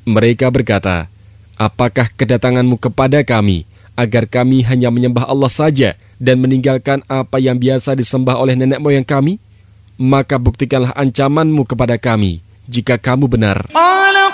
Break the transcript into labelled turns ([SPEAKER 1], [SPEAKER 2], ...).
[SPEAKER 1] Mereka berkata, apakah kedatanganmu kepada kami agar kami hanya menyembah Allah saja dan meninggalkan apa yang biasa disembah oleh nenek moyang kami? Maka buktikanlah ancamanmu kepada kami jika kamu benar.